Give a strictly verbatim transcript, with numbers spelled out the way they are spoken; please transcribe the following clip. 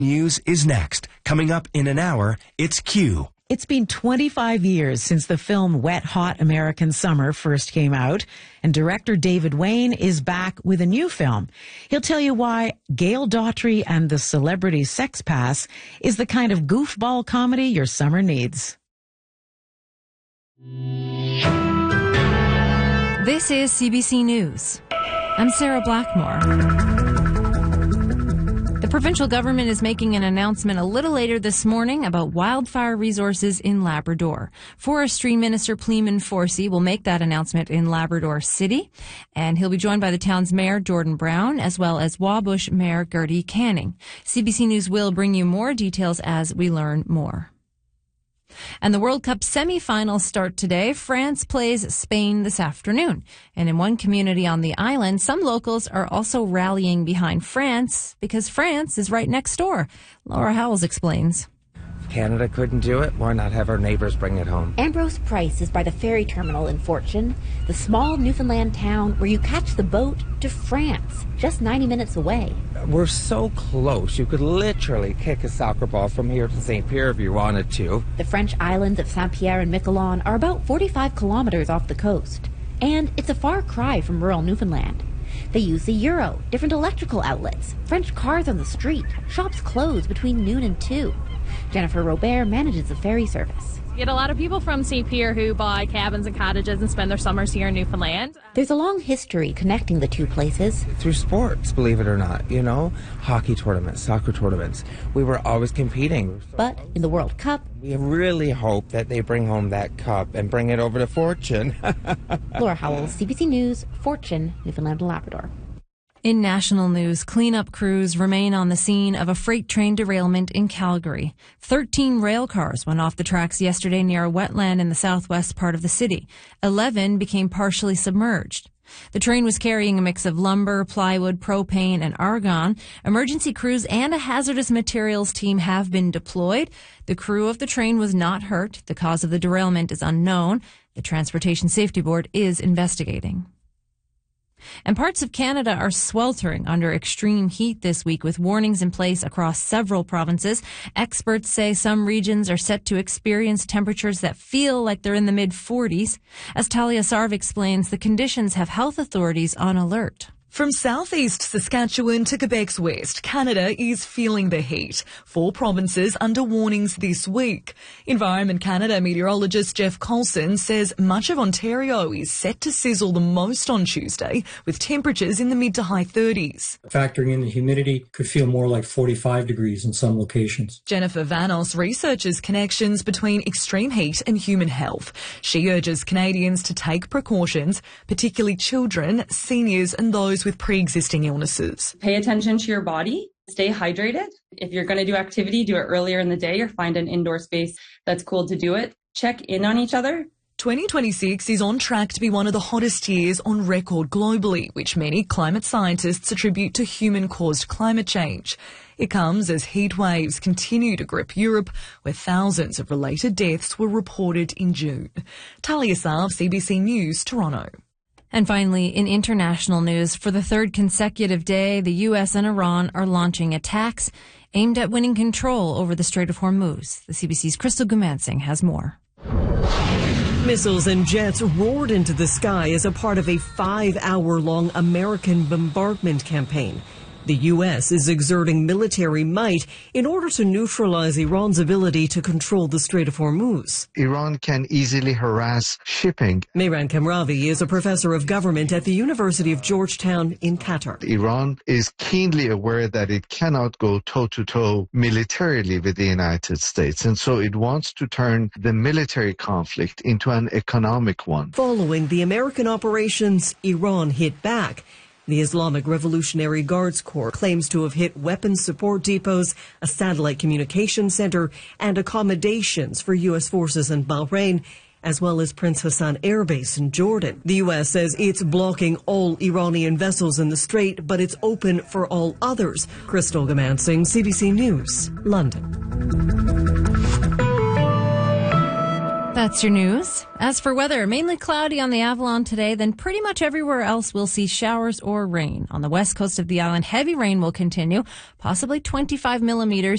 News is next. Coming up in an hour, it's Q. It's been twenty-five years since the film Wet Hot American Summer first came out, and director David Wain is back with a new film. He'll tell you why Gail Daughtry and the Celebrity Sex Pass is the kind of goofball comedy your summer needs. This is C B C News. I'm Sarah Blackmore. The provincial government is making an announcement a little later this morning about wildfire resources in Labrador. Forestry Minister Pleeman Forsey will make that announcement in Labrador City, and he'll be joined by the town's mayor, Jordan Brown, as well as Wabush Mayor Gertie Canning. C B C News will bring you more details as we learn more. And the World Cup semi-finals start today. France plays Spain this afternoon. And in one community on the island, some locals are also rallying behind France because France is right next door. Laura Howells explains. Canada couldn't do it, why not have our neighbours bring it home? Ambrose Price is by the ferry terminal in Fortune, the small Newfoundland town where you catch the boat to France, just ninety minutes away. We're so close, you could literally kick a soccer ball from here to Saint Pierre if you wanted to. The French islands of Saint-Pierre and Miquelon are about forty-five kilometers off the coast, and it's a far cry from rural Newfoundland. They use the euro, different electrical outlets, French cars on the street, shops close between noon and two. Jennifer Robert manages the ferry service. We get a lot of people from Saint Pierre who buy cabins and cottages and spend their summers here in Newfoundland. There's a long history connecting the two places. Through sports, believe it or not, you know, hockey tournaments, soccer tournaments. We were always competing. But in the World Cup, we really hope that they bring home that cup and bring it over to Fortune. Laura Howell, C B C News, Fortune, Newfoundland and Labrador. In national news, cleanup crews remain on the scene of a freight train derailment in Calgary. Thirteen rail cars went off the tracks yesterday near a wetland in the southwest part of the city. Eleven became partially submerged. The train was carrying a mix of lumber, plywood, propane, and argon. Emergency crews and a hazardous materials team have been deployed. The crew of the train was not hurt. The cause of the derailment is unknown. The Transportation Safety Board is investigating. And parts of Canada are sweltering under extreme heat this week with warnings in place across several provinces. Experts say some regions are set to experience temperatures that feel like they're in the mid forties. As Talia Sarv explains, the conditions have health authorities on alert. From southeast Saskatchewan to Quebec's west, Canada is feeling the heat. Four provinces under warnings this week. Environment Canada meteorologist Jeff Colson says much of Ontario is set to sizzle the most on Tuesday, with temperatures in the mid to high thirties. Factoring in the humidity, could feel more like forty-five degrees in some locations. Jennifer Vanos researches connections between extreme heat and human health. She urges Canadians to take precautions, particularly children, seniors and those with pre-existing illnesses. Pay attention to your body. Stay hydrated. If you're going to do activity, do it earlier in the day or find an indoor space that's cool to do it. Check in on each other. twenty twenty-six is on track to be one of the hottest years on record globally, which many climate scientists attribute to human-caused climate change. It comes as heat waves continue to grip Europe, where thousands of related deaths were reported in June. Talia Sarv, C B C News, Toronto. And finally, in international news, for the third consecutive day, the U S and Iran are launching attacks aimed at winning control over the Strait of Hormuz. The C B C's Crystal Gumansing has more. Missiles and jets roared into the sky as a part of a five-hour-long American bombardment campaign. The U S is exerting military might in order to neutralize Iran's ability to control the Strait of Hormuz. Iran can easily harass shipping. Mehran Kamravi is a professor of government at the University of Georgetown in Qatar. Iran is keenly aware that it cannot go toe-to-toe militarily with the United States, and so it wants to turn the military conflict into an economic one. Following the American operations, Iran hit back. The Islamic Revolutionary Guards Corps claims to have hit weapons support depots, a satellite communication center, and accommodations for U S forces in Bahrain, as well as Prince Hassan Air Base in Jordan. The U S says it's blocking all Iranian vessels in the strait, but it's open for all others. Crystal Gumansing, C B C News, London. That's your news. As for weather, mainly cloudy on the Avalon today, then pretty much everywhere else we'll see showers or rain. On the west coast of the island, heavy rain will continue, possibly twenty-five millimeters.